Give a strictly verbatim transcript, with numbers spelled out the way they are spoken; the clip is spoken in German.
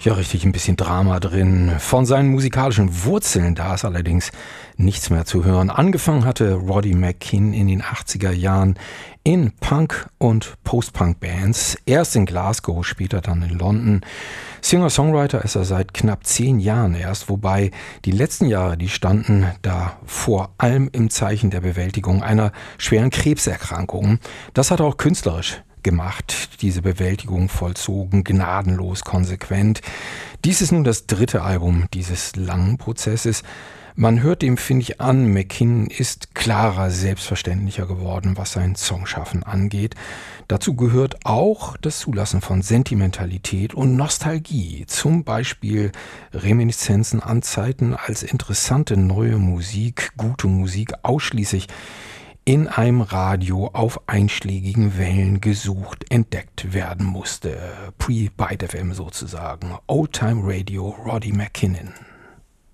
Ja, richtig, ein bisschen Drama drin. Von seinen musikalischen Wurzeln, da ist allerdings nichts mehr zu hören. Angefangen hatte Roddy McKinn in den achtziger Jahren in Punk- und Post-Punk-Bands. Erst in Glasgow, später dann in London. Singer-Songwriter ist er seit knapp zehn Jahren erst, wobei die letzten Jahre, die standen da vor allem im Zeichen der Bewältigung einer schweren Krebserkrankung. Das hat er auch künstlerisch gemacht, diese Bewältigung vollzogen, gnadenlos, konsequent. Dies ist nun das dritte Album dieses langen Prozesses. Man hört dem, finde ich, an, McKinn ist klarer, selbstverständlicher geworden, was sein Songschaffen angeht. Dazu gehört auch das Zulassen von Sentimentalität und Nostalgie, zum Beispiel Reminiszenzen an Zeiten, als interessante neue Musik, gute Musik ausschließlich in einem Radio auf einschlägigen Wellen gesucht, entdeckt werden musste. Pre-Byte F M sozusagen. Old Time Radio, Roddy McKinnon.